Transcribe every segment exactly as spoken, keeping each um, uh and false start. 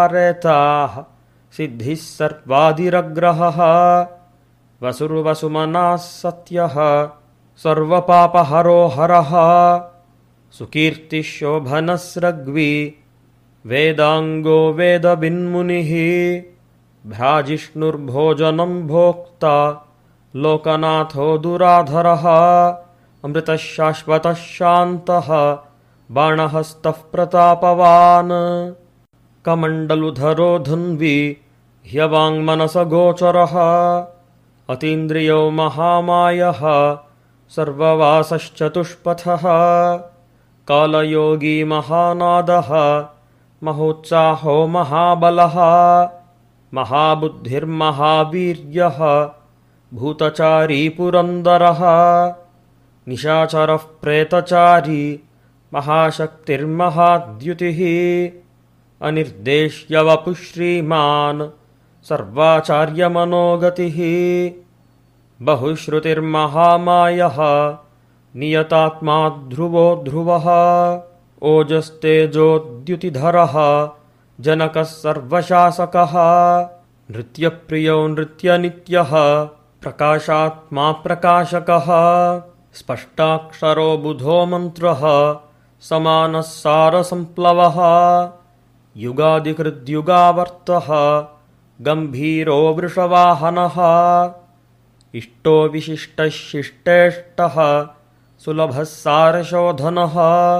रेताः सिद्धिः सर्वादिरग्रहः वसुर्वसुमनः सत्यः सर्वपापहरो हरः सुकीर्तिः शोभनस्रग्वी वेदांगो वेदविन्मुनिः भ्राजिष्णुर्भोजनं भोक्ता लोकनाथो दुराधरः अमृतः शाश्वतः शान्तः बाणहस्तः प्रतापवान् कमण्डलुधरो धन्वी ह्यवाङ्मनसगोचरः अतीन्द्रियो महामायः सर्ववासश्चतुष्पथः कालयोगी महानादः महोत्साहो महाबलः महाबुद्धिर्महावीर्यः भूतचारी पुरन्दरः निशाचरः प्रेतचारी महाशक्तिर्महाद्युतिः अनिर्देश्यवपुः श्रीमान् सर्वाचार्यमनोगतिः बहुश्रुतिर्महामायः नियतात्मा ध्रुवो ध्रुवः ओजस्तेजोद्युतिधरः जनकः सर्वशासकः नृत्यप्रियो नृत्यनित्यः प्रकाशात्मा प्रकाशकः स्पष्टाक्षरो बुधो मन्त्रः समानः सारसंप्लवः युगादिकृद्युगावर्तः गम्भीरो वृषवाहनः इष्टो विशिष्टः शिष्टेष्टः सुलभः सारशोधनः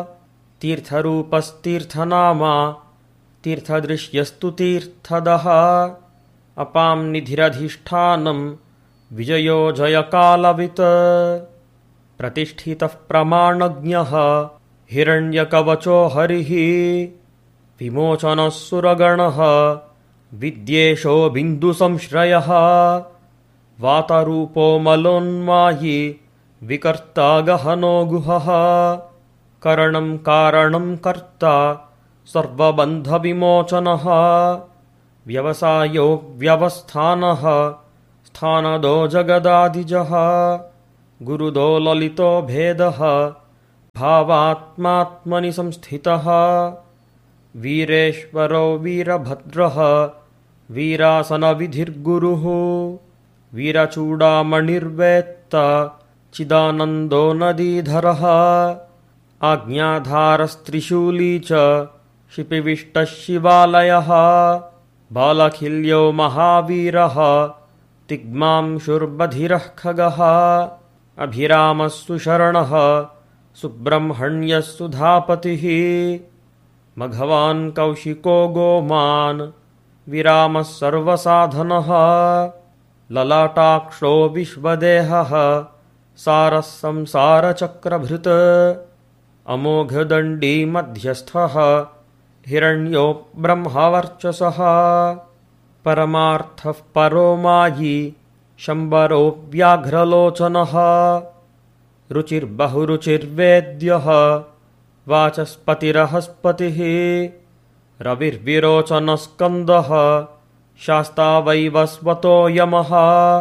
तीर्थरूपस्तीर्थनामा तीर्थदृश्यस्तु तीर्थदः अपां निधिरधिष्ठानं विजयो जयकालवित् प्रतिष्ठितः प्रमाणज्ञः हिरण्यकवचो हरिः विमोचनः सुरगणः विद्येशो बिन्दुसंश्रयः वातरूपो मलोन्मायी विकर्ता गहनो गुहः करणं कारणं कर्ता सर्वबन्धविमोचनः व्यवसायो व्यवस्थानः स्थानदो जगदादिजः गुरुदो ललितो भेदः भावात्मात्मनि संस्थितः वीरेश्वरो वीरभद्रः वीरासनविधिर्गुरुः वीरचूडामणिर्वेत्ता चिदानन्दो नदीधरः आज्ञाधारस्त्रिशूली च शिपिविष्टः शिवालयः बालखिल्यो महावीरः तिग्मांशुर्बधिरः खगः अभिरामः सुशरणः सुब्रह्मण्यः सुधापतिः मघवान् कौशिको गोमान् विरामः सर्वसाधनः ललाटाक्षो विश्वदेहः सारः संसारचक्रभृत् अमोघदण्डी मध्यस्थः हिरण्यो ब्रह्मवर्चसः परमार्थः परो मायी शम्बरो व्याघ्रलोचनः रुचिर्बहुरुचिर्वेद्यः वाचस्पतिरहस्पतिः रविर्विरोचनस्कन्दः शास्ता वैवस्वतो यमः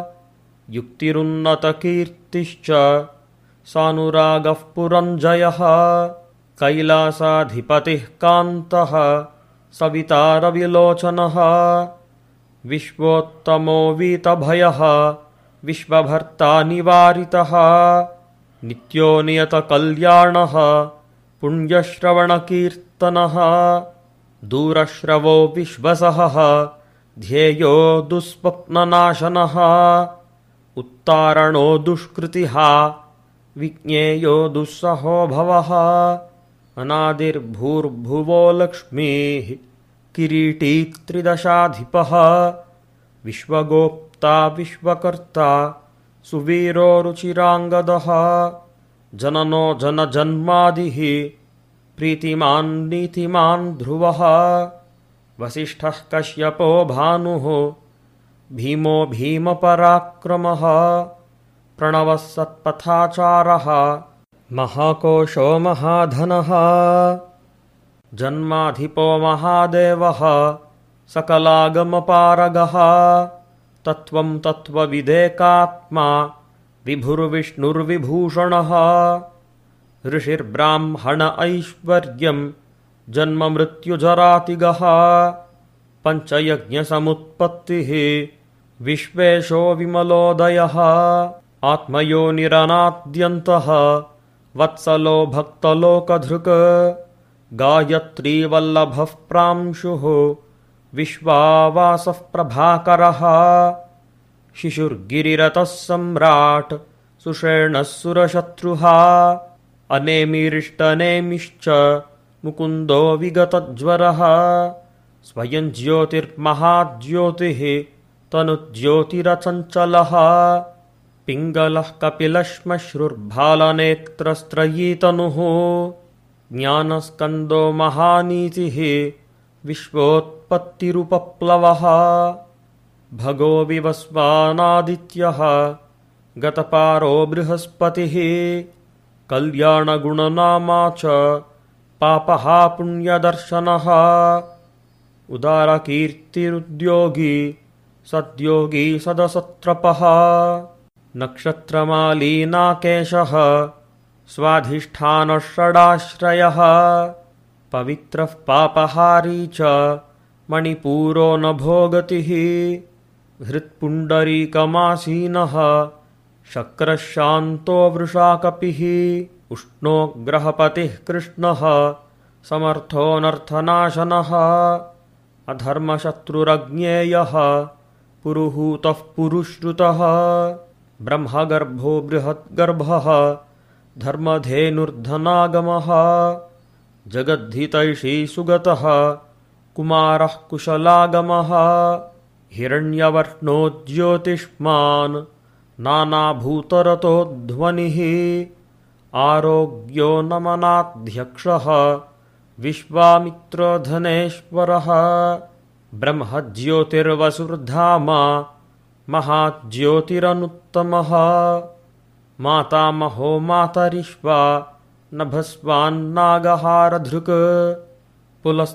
युक्तिरुन्नतकीर्तिश्च सानुरागः पुरञ्जयः कैलासाधिपतिः कान्तः सविता रविलोचनः विश्वोत्तमो वीतभयः विश्वभर्ता निवारितः नित्यो नियतकल्याणः पुण्यश्रवणकीर्तनः दूरश्रवो विश्वसहः ध्येयो दुःस्वप्ननाशनः उत्तारणो दुष्कृतिः विज्ञेयो दुस्सहो भवः अनादिर्भूर्भुवो लक्ष्मीः किरीटी त्रिदशाधिपः विश्वगोप्ता विश्वकर्ता सुवीरो रुचिराङ्गदः जननो जनजन्मादिः प्रीतिमान् नीतिमान् ध्रुवः वसिष्ठः कश्यपो भानुः भीमो भीमपराक्रमः प्रणवः सत्पथाचारः महाकोशो महाधनः जन्माधिपो महादेवः सकलागमपारगः तत्त्वं तत्त्वविदेकात्मा विभुर्विष्णुर्विभूषणः ऋषिर्ब्राह्मण ऐश्वर्यं जन्ममृत्युजरातिगः पञ्चयज्ञसमुत्पत्तिः विश्वेशो विमलोदयः आत्मयोनिरनाद्यन्तः वत्सलो भक्तलोकधृक् गायत्रीवल्लभः प्रांशुः विश्वावासः प्रभाकरः शिशुर्गिरिरतः सम्राट् सुषेणः सुरशत्रुः अनेमिरिष्टनेमिश्च मुकुन्दो विगतज्वरः स्वयं ज्योतिर्महाज्योतिः तनुज्योतिरचञ्चलः पिङ्गलः कपिलश्मश्रुर्भालनेत्रस्त्रयीतनुः ज्ञानस्कन्दो महानीतिः विश्वोत्पत्तिरुपप्लवः भगो विवस्वानादित्यः गतपारो बृहस्पतिः कल्याणगुणनामा च पापः पुण्यदर्शनः उदारकीर्तिरुद्योगी सद्योगी सदसत्रपः नक्षत्रमालीनाकेशः स्वाधिष्ठानः षडाश्रयः पवित्रः पापहारी च मणिपूरो नभोगतिः हृत्पुण्डरीकमासीनः शक्रः शान्तो वृषाकपिः उष्णोग्रहपतिः कृष्णः समर्थोऽनर्थनाशनः अधर्मशत्रुरज्ञेयः पुरुहूतः पुरुश्रुतः ब्रह्मगर्भो बृहद्गर्भः धर्मधेनुर्धनागमः जगद्धितैषी सुगतः कुमारः कुशलागमः हिरण्यवर्णो ज्योतिष्मान् नानाभूतरतो ध्वनिः आरोग्यो नमनाध्यक्षः विश्वामित्रधनेश्वरः ब्रह्मज्योतिर्वसुर्धामा महाज्योतिरनुत्तमः मातामहो मातरिश्वा नभस्वान्नागहारधृक् पुलस्